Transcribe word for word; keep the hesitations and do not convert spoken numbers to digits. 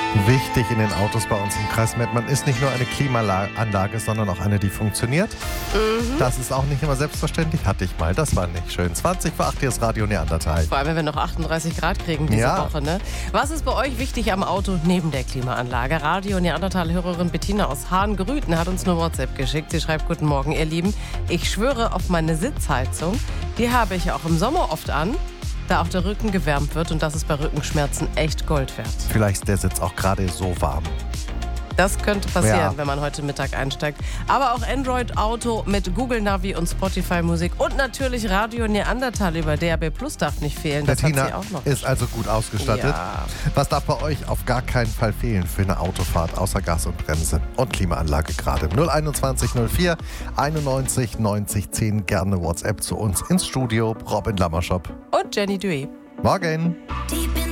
Wichtig in den Autos bei uns im Kreis Mettmann ist nicht nur eine Klimaanlage, sondern auch eine, die funktioniert. Mhm. Das ist auch nicht immer selbstverständlich. Hatte ich mal, das war nicht schön. zwanzig vor acht, hier ist Radio Neandertal. Vor allem, wenn wir noch achtunddreißig Grad kriegen diese ja. Woche. Ne? Was ist bei euch wichtig am Auto neben der Klimaanlage? Radio Neandertal-Hörerin Bettina aus Hahn-Grüten hat uns eine WhatsApp geschickt. Sie schreibt: Guten Morgen, ihr Lieben. Ich schwöre auf meine Sitzheizung. Die habe ich auch im Sommer oft an, da auch der Rücken gewärmt wird, und das ist bei Rückenschmerzen echt Gold wert. Vielleicht ist der Sitz auch gerade so warm. Das könnte passieren, ja. wenn man heute Mittag einsteigt. Aber auch Android-Auto mit Google Navi und Spotify-Musik und natürlich Radio Neandertal über D A B Plus darf nicht fehlen. Das Bettina hat sie auch noch. ist also gut ausgestattet. Ja. Was darf bei euch auf gar keinen Fall fehlen für eine Autofahrt außer Gas und Bremse und Klimaanlage gerade? null einundzwanzig null vier einundneunzig neunzig zehn, gerne WhatsApp zu uns ins Studio. Robin Lammershop Und Jenny Duet. Morgen.